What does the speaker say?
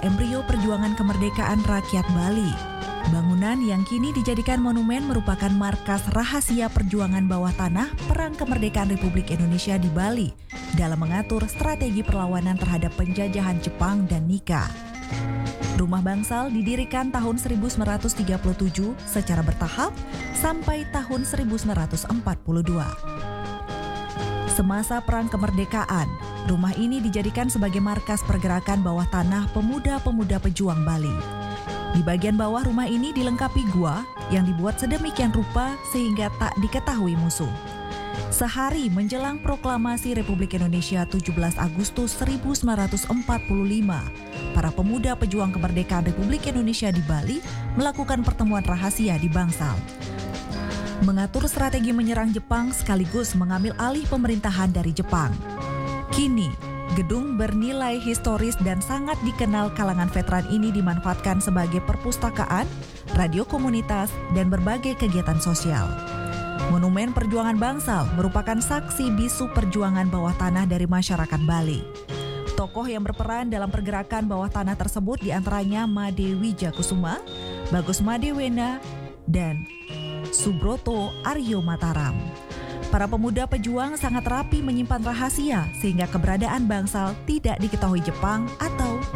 embrio perjuangan kemerdekaan rakyat Bali. Bangunan yang kini dijadikan monumen merupakan markas rahasia perjuangan bawah tanah Perang Kemerdekaan Republik Indonesia di Bali dalam mengatur strategi perlawanan terhadap penjajahan Jepang dan Nika. Rumah Bangsal didirikan tahun 1937 secara bertahap sampai tahun 1942. Semasa Perang Kemerdekaan, rumah ini dijadikan sebagai markas pergerakan bawah tanah pemuda-pemuda pejuang Bali. Di bagian bawah rumah ini dilengkapi gua yang dibuat sedemikian rupa sehingga tak diketahui musuh. Sehari menjelang proklamasi Republik Indonesia 17 Agustus 1945, para pemuda pejuang kemerdekaan Republik Indonesia di Bali melakukan pertemuan rahasia di Bangsal. Mengatur strategi menyerang Jepang sekaligus mengambil alih pemerintahan dari Jepang. Kini, gedung bernilai historis dan sangat dikenal kalangan veteran ini dimanfaatkan sebagai perpustakaan, radio komunitas, dan berbagai kegiatan sosial. Monumen Perjuangan Bangsal merupakan saksi bisu perjuangan bawah tanah dari masyarakat Bali. Tokoh yang berperan dalam pergerakan bawah tanah tersebut diantaranya Made Wijakusuma, Bagus Madewena, dan Subroto Aryo Mataram. Para pemuda pejuang sangat rapi menyimpan rahasia sehingga keberadaan Bangsal tidak diketahui Jepang atau